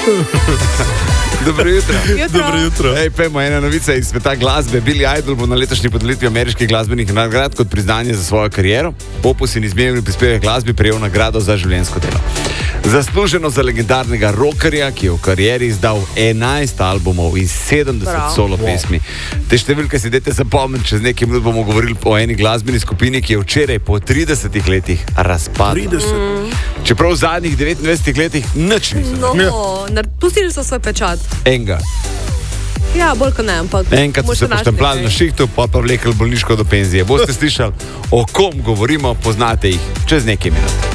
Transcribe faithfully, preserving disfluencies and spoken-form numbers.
Dobro jutro. Jutro. Dobro jutro. Ej, pejmo, ena novica iz sveta glasbe. Billy Idol bo na letošnji podelitvi ameriških glasbenih nagrad kot priznanje za svojo kariero. Opus in izjemni prispevek glasbi prejel nagrado za življenjsko delo. Zasluženo za legendarnega rockerja, ki je v karieri izdal enajst albumov in sedemdeset Bravo. solo pesmi. Te številke si dajte zapomniti, čez nekaj minut bomo govorili o eni glasbeni skupini, ki je včeraj po tridesetih letih razpadla. trideset. Mm. Čeprav v zadnjih devetindvajsetih letih nič niso. No, Ja. nar- pustili so svoj pečat. Enga. Ja, bolj kot ne, ampak... Enkrat so boš se našli poštempljali kaj. na šihtu, pa pa vlekli bolniško do penzije. Boste slišali, o kom govorimo, poznate jih čez nekaj minut.